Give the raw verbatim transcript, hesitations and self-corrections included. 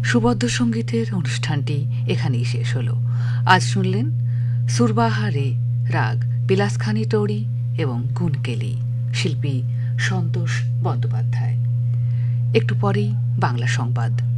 সুবদ্ধ সঙ্গীতের অনুষ্ঠানটি এখানেই শেষ হলো। আজ শুনলেন সুরবাহারে রাগ বিলাসখানি টৌড়ি এবং গুনকেলি, শিল্পী সন্তোষ বন্দ্যোপাধ্যায়। একটু পরেই বাংলা সংবাদ।